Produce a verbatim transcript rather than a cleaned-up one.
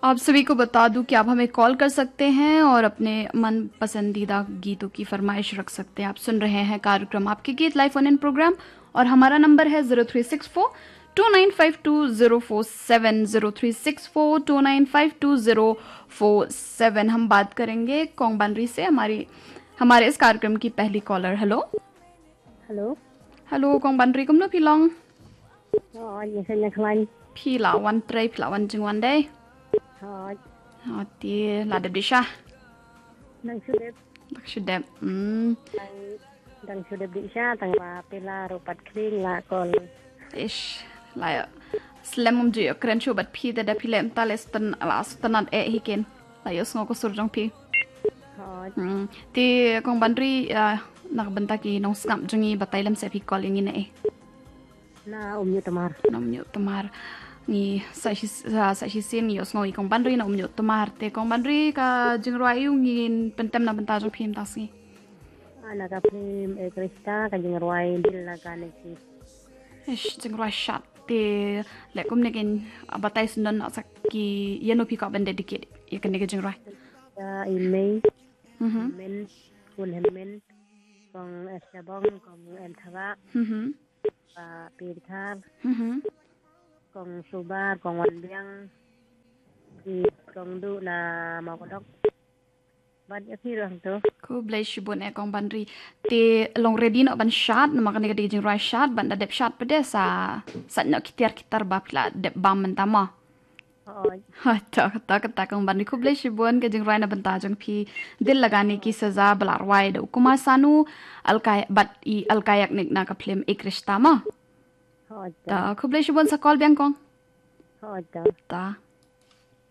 आप सभी को बता दूं कि आप हमें कॉल कर सकते हैं और अपने मन पसंदीदा गीतों की फरमाइश रख सकते हैं। आप सुन रहे हैं कार्यक्रम आपके गीत लाइव फोन इन प्रोग्राम और हमारा नंबर है zero three six four to nine five to zero four seven zero three six four to nine five to zero four seven. हम बात करेंगे कोंगबानरी से। हमारी हमारे इस कार्यक्रम की पहली कॉलर। हेलो हेलो हेलो कोंगबानरी कुम नो फिलोंग Rồi, vậy xin nhật lành. फिला वन ट्रे फिला वन जिंग वन डे Rồi, ती ला डेब दिशा đang sudah đẹp, Lakshudep. Hmm. đang đang sudah di sana, tang ba pela ropat kering lah kol. Ish. Like slam um ju kren chu bat phi da phi lem ta lestan la stanat e hiken. La yos ngo ko surjong phi. Rồi, Hmm. Ti kong bandri nakabanta ki nong skam jungi batailam se phi calling in e. na um như tamar. Nom nyu tamar ni sa shi sa shi sin yos ngo i kong bandri na um nyu tamar te kong bandri ka jingroi yung ngin pentem na banta jong phim tasngi. Anak kapim e Krista kajing ruai dil lah kan si. Ish jingroi shat te lekum negin batai sundan sak ki yeno phi ka ban dedicate ya kan nege jingroi. Ya email, Mhm. men, kun men, kong esabong, kong enthawa, Mhm. ba pirthar, Mhm. kong subar, kong wan biang, di kong du na mau kodok. Ban ya pirang tu. Ko blai shibun e kong bandri te long ready no ban shot na makane ga dijing right shot ban da dep shot pede sa sa no kitar kitar ba pla dep bam mentama. Rồi, Ha ta ta ta kong bandri ko blai shibun ke jing right na banta jong phi dil lagane ki saza balarwai do kuma sanu alkay bat i alkayak nik na ka film ek rishta ma. rồi, Ta ko blai shibun sa call biang kong. rồi, Ta